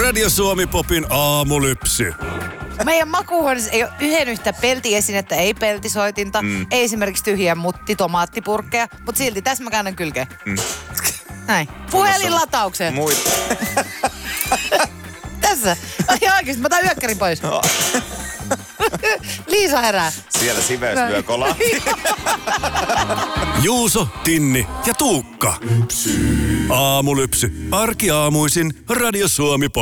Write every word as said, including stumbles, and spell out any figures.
Radio Suomi Popin aamulypsy. Meidän makuuhuoneessa ei ole yhden yhtä peltiesinettä, ei peltisoitinta, mm. ei esimerkiksi tyhjiä mutti, tomaattipurkkeja, mutta silti tässä mä käännän kylkeen. Mm. Näin. Puhelinlataukseen. Muita. Tässä. Ai oikeesti, mä otan yökkärin pois. No. Liisa herää. Siellä siveys lyö kolaa. Juuso, Tinni ja Tuukka. Aamulypsy. Arkiaamuisin Radio Suomi Pop.